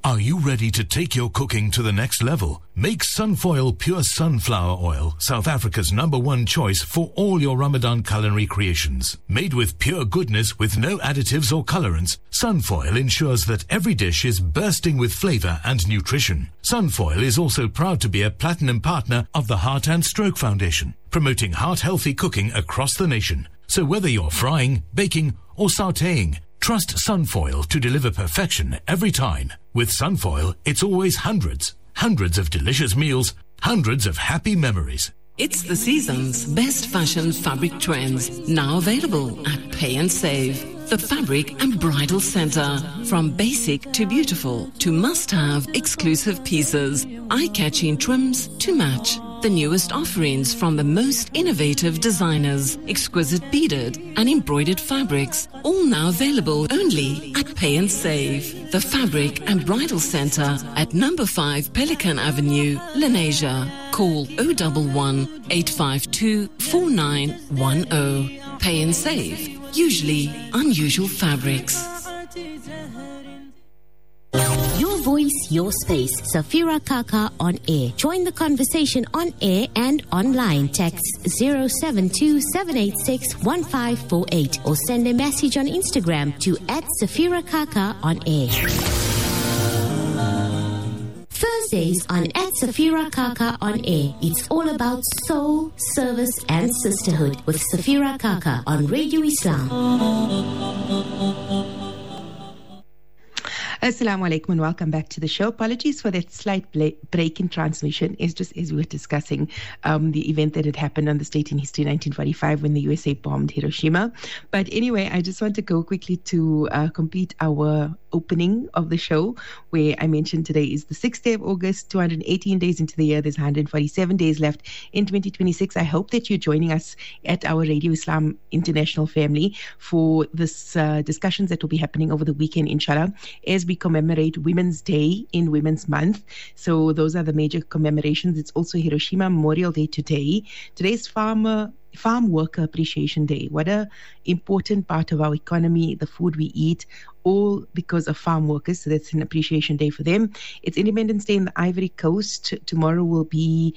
Are you ready to take your cooking to the next level? Make Sunfoil Pure Sunflower Oil South Africa's #1 choice for all your Ramadan culinary creations. Made with pure goodness with no additives or colorants, Sunfoil ensures that every dish is bursting with flavor and nutrition. Sunfoil is also proud to be a platinum partner of the Heart and Stroke Foundation, promoting heart-healthy cooking across the nation. So whether you're frying, baking, or sautéing, trust Sunfoil to deliver perfection every time. With Sunfoil, it's always hundreds of delicious meals, hundreds of happy memories. It's the season's best fashion fabric trends, now available at Pay and Save. The Fabric and Bridal Center. From basic to beautiful to must-have exclusive pieces, eye-catching trims to match. The newest offerings from the most innovative designers, exquisite beaded and embroidered fabrics, all now available only at Pay and Save. The Fabric and Bridal Center at number 5 Pelican Avenue, Lenasia. Call 011 852 4910. Pay and Save. Usually unusual fabrics. Your voice, your space. Safira Kaka on air. Join the conversation on air and online. Text 072-786-1548 or send a message on Instagram to @Safira on air. Thursdays on @Safira Kaka on air. It's all about soul, service and sisterhood with Safira Kaka on Radio Islam. Assalamu alaikum and welcome back to the show. Apologies for that slight break in transmission. It's just as we were discussing the event that had happened on this date in history, 1945, when the USA bombed Hiroshima. But anyway, I just want to go quickly to complete our opening of the show, where I mentioned today is the 6th day of August, 218 days into the year. There's 147 days left in 2026. I hope that you're joining us at our Radio Islam International family for this discussions that will be happening over the weekend, inshallah, as we commemorate Women's Day in Women's Month. So those are the major commemorations. It's also Hiroshima Memorial Day today. Today's Farm Worker Appreciation Day. What a important part of our economy, the food we eat, all because of farm workers. So that's an appreciation day for them. It's Independence Day in the Ivory Coast. Tomorrow will be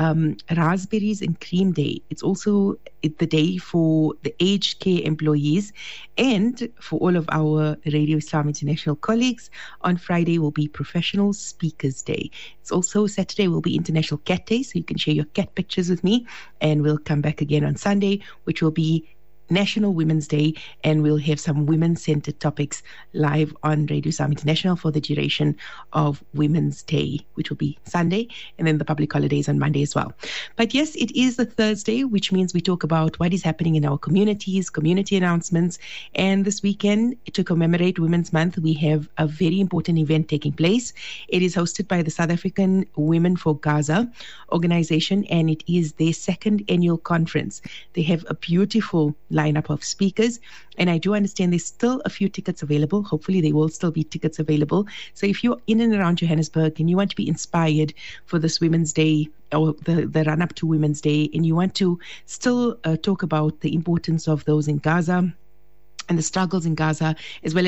Raspberries and Cream Day. It's also the day for the aged care employees and for all of our Radio Islam International colleagues. On Friday will be Professional Speakers Day. It's also Saturday will be International Cat Day, so you can share your cat pictures with me, and we'll come back again on Sunday, which will be National Women's Day, and we'll have some women-centered topics live on Radio Islam International for the duration of Women's Day, which will be Sunday, and then the public holidays on Monday as well. But yes, it is the Thursday, which means we talk about what is happening in our communities, community announcements, and this weekend, to commemorate Women's Month, we have a very important event taking place. It is hosted by the South African Women for Gaza organization, and it is their 2nd annual conference. They have a beautiful lineup of speakers, and I do understand there's still a few tickets available. Hopefully there will still be tickets available. So if you're in and around Johannesburg and you want to be inspired for this Women's Day or the run up to Women's Day, and you want to still talk about the importance of those in Gaza and the struggles in Gaza, as well as